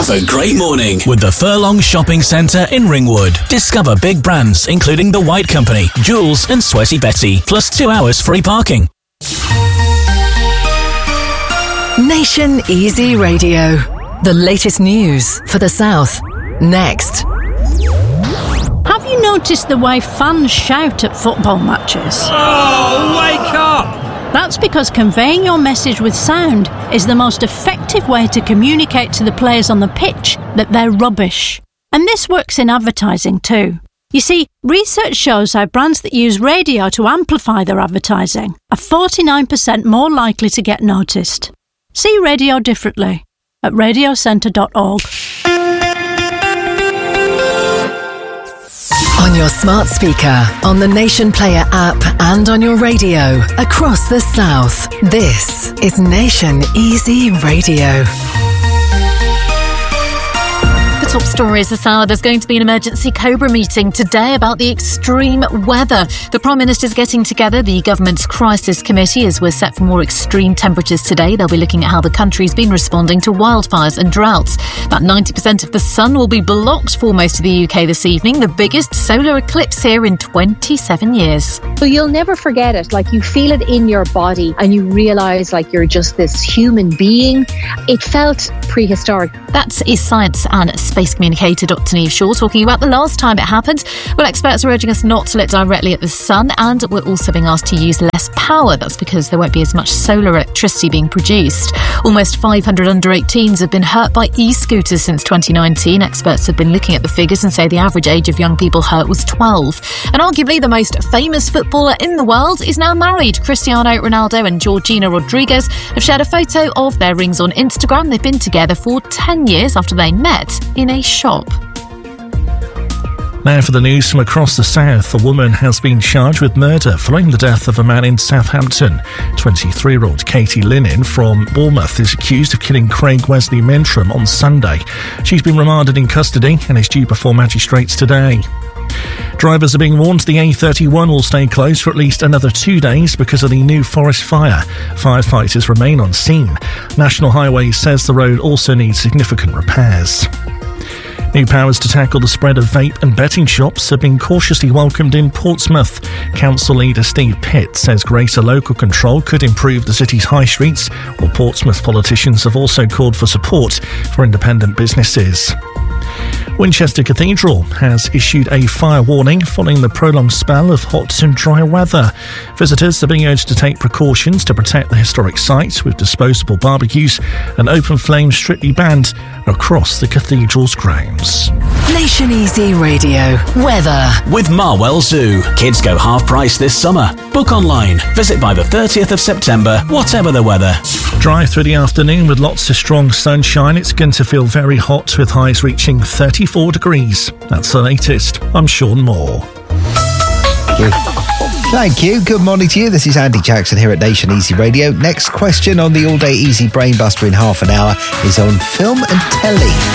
Have a great morning with the Furlong Shopping Centre in Ringwood. Discover big brands including The White Company, Joules and Sweaty Betty, plus 2 hours free parking. Nation Easy Radio. The latest news for the South. Next. Have you noticed the way fans shout at football matches? Oh, wake up! That's because conveying your message with sound is the most effective way to communicate to the players on the pitch that they're rubbish. And this works in advertising too. You see, research shows how brands that use radio to amplify their advertising are 49% more likely to get noticed. See radio differently at radiocentre.org. On your smart speaker, on the Nation Player app and on your radio across the South. This is Nation Easy Radio. Top stories this hour. There's going to be an emergency Cobra meeting today about the extreme weather. The Prime Minister's getting together the government's crisis committee as we're set for more extreme temperatures today. They'll be looking at how the country's been responding to wildfires and droughts. About 90% of the sun will be blocked for most of the UK this evening, the biggest solar eclipse here in 27 years. So you'll never forget it. Like, you feel it in your body and you realise like you're just this human being. It felt prehistoric. That is science and space communicator Dr. Niamh Shaw talking about the last time it happened. Well, experts are urging us not to look directly at the sun, and we're also being asked to use less power. That's because there won't be as much solar electricity being produced. Almost 500 under-18s have been hurt by e-scooters since 2019. Experts have been looking at the figures and say the average age of young people hurt was 12. And arguably the most famous footballer in the world is now married. Cristiano Ronaldo and Georgina Rodriguez have shared a photo of their rings on Instagram. They've been together for 10 years after they met in a shop. Now for the news from across the South. A woman has been charged with murder following the death of a man in Southampton. 23-year-old Katie Linen from Bournemouth is accused of killing Craig Wesley Mentrum on Sunday. She's been remanded in custody and is due before magistrates today. Drivers are being warned the A31 will stay closed for at least another 2 days because of the New Forest fire. Firefighters remain on scene. National Highways says the road also needs significant repairs. New powers to tackle the spread of vape and betting shops have been cautiously welcomed in Portsmouth. Council leader Steve Pitt says greater local control could improve the city's high streets, while Portsmouth politicians have also called for support for independent businesses. Winchester Cathedral has issued a fire warning following the prolonged spell of hot and dry weather. Visitors are being urged to take precautions to protect the historic site, with disposable barbecues and open flames strictly banned across the cathedral's grounds. Nation Easy Radio. Weather. With Marwell Zoo. Kids go half price this summer. Book online. Visit by the 30th of September, whatever the weather. Dry through the afternoon with lots of strong sunshine. It's going to feel very hot with highs reaching 34 degrees. That's the latest. I'm Sean Moore. Thank you. Good morning to you. This is Andy Jackson here at Nation Easy Radio. Next question on the All Day Easy Brain Buster in half an hour is on film and telly.